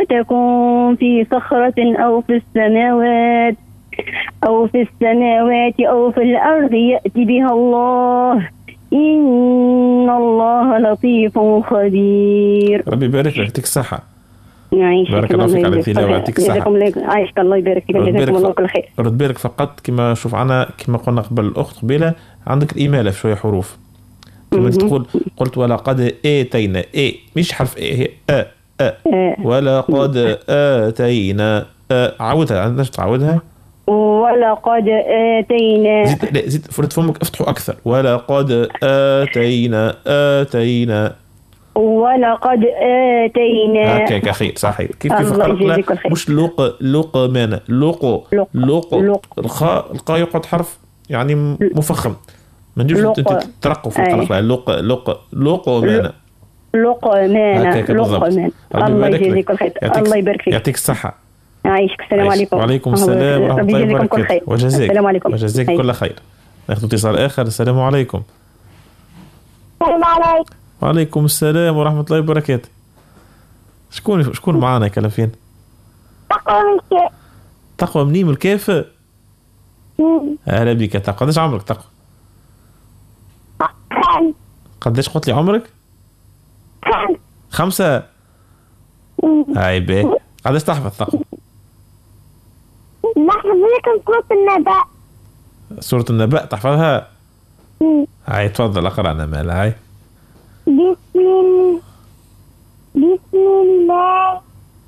تكن في صخرة أو في السماوات أو في الأرض يأتي بها الله، إن الله لطيف خبير. ربي يبارك لك، يعطيك الصحة. بارك الله فيك على التلاوة، يعطيك الصحة. عايشك الله يبارك فيك، جزاكم الله كل خير. رد بالك فقط كما شوف عنا كما قلنا قبل الأخت قبيلة، عندك الإمالة في شوية حروف كما تقول قلت ولقد آتينا مش حرف هي ولقد آتينا عودها، عندناش تعودها. ولقد آتينا زيد فرد فمك افتحوا أكثر. ولقد آتينا ولقد آتينا هكاك أخي صحيح. كيف قلق مش لقمان لق القاء يقعد حرف يعني مفخم، ما نديرش ترقوا في القلق. لقمان الله يجزيك الخير. الله يبارك فيك، يعطيك الصحة. عايشك. السلام عليكم. وعليكم السلام ورحمة الله وبركاته. وجزاك كل خير. ناخذ اتصال آخر. السلام عليكم. السلام عليكم. وعليكم السلام ورحمة الله وبركاته. شكون معانا كلام فين؟ تقوى منيم الكيف. أهلا بك تقوى. قداش عمرك تقوى؟ قداش قلت لي عمرك؟ 5. هاي باهي. قداش تحفظ تقوى؟ نحفظ لكم سورة النبأ. سورة النبأ تحفظها؟ هاي تفضل أقرأنا مالها. هاي بسم الله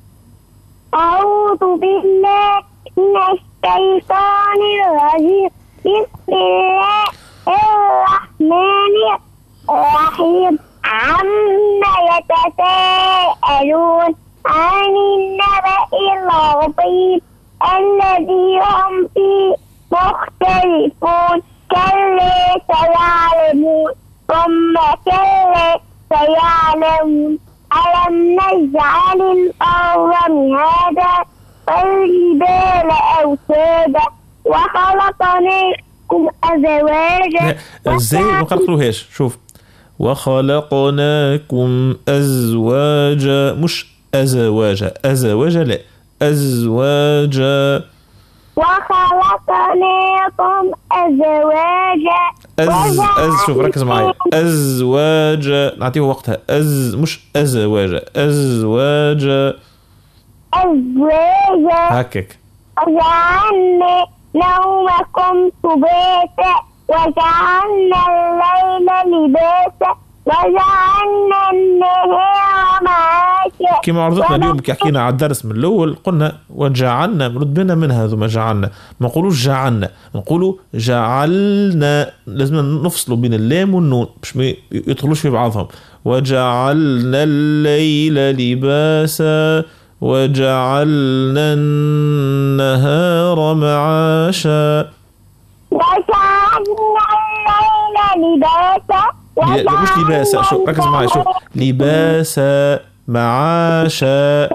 أعوذ بالله من الشيطان الرجيم. بسم الله الرحمن الرحيم. عما يتساءلون عن النبأ العظيم الذي هم فيه مختلفون. كلا سيعلمون ثم كلا سيعلمون. ألم نجعل الأرض مهادا والجبال أوتادا وخلقناكم أزواجا. ازاي ما قرأتوهاش؟ شوف وخلقناكم أزواجا مش أزواجا. لا أزواجا. وخلقناكم أزواجا. شوف ركز معي. أزواجا نعطيه وقتها. مش أزواجا. أزواجا هكك. وجعلنا نومكم سباتا وجعلنا الليل لباسا وجعلنا النهار معاشا. كما عرضتنا اليوم كي حكينا على الدرس من الأول قلنا وجعلنا رد بنا من هذا ما جعلنا، ما نقولوش جعلنا، نقولوا جعلنا. لازم نفصلوا بين اللام والنون باش ما يدخلوش في بعضهم. وجعلنا الليل لباسا وجعلنا النهار معاشا. وجعلنا الليل لباسا مش لباسا. شو ركز معي. شوف لباسا معاشا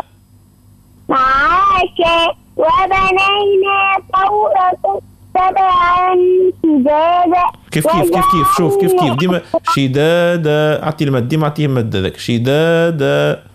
وبنينا فوقكم 7 شدادا. كيف شوف كيف ديما شدادا. اعطي المد ديما اعطيه المد ذاك شدادا.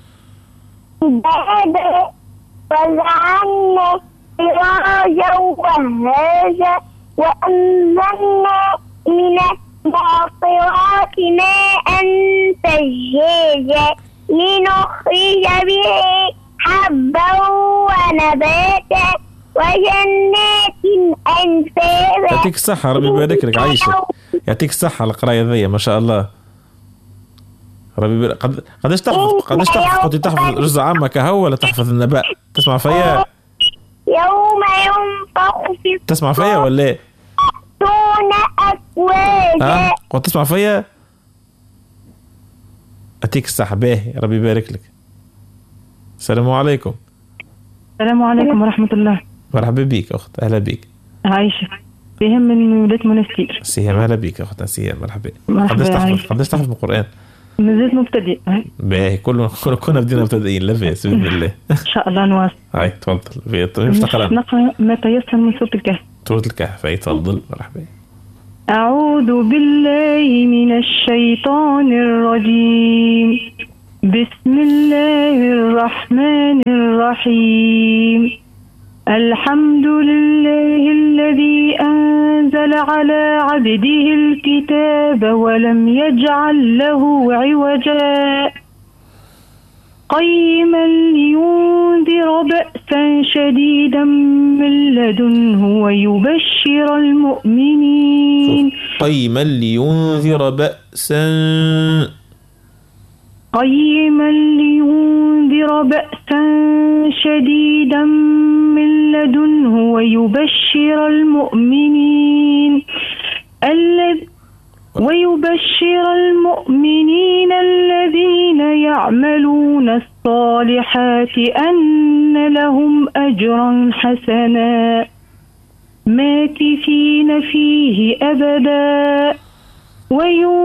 وجعلنا سراجا وهاجا وأنزلنا من المعصرات ماء ثجاجا لنخرج به حبا ونباتا وجنات ألفافا. يعطيك الصحة ربي يبارك لك. عايشة يعطيك الصحة على القراية ذي ما شاء الله. ربي يبارك. قداش تحفظ قلت تحفظ جزء عامة كهو ولا تحفظ النبأ؟ تسمع فيا؟ يوم ينفخ في تسمع فيا ولا ايه؟ دون أفواجا. قلت تسمع فيا؟ أتيك الصحة باهي ربي يبارك لك. السلام عليكم. السلام عليكم ورحمة الله. مرحبا بيك أخت. أهلا بيك. عايشة سيهم من ولاية منستير. سيهم أهلا بيك أخت. سيهم مرحبا. قداش تحفظ القرآن؟ مازلت مبتدئ. باهي كنا بدينا مبتدئين. لا بأس بإذن الله. إن شاء الله نواصل. هاي تفضل. نقرأ ما تيسر من سورة الكهف. سورة الكهف. هاي تفضل مرحبا. أعوذ بالله من الشيطان الرجيم. بسم الله الرحمن الرحيم. الحمد لله الذي أنزل على عبده الكتاب ولم يجعل له عوجا قيما لينذر بأسا شديدا من لدنه ويبشر المؤمنين. قيما لينذر بأسا شديدا من لدنه ويبشر المؤمنين الذين يعملون الصالحات أن لهم أجرا حسنا ماكثين فيه أبدا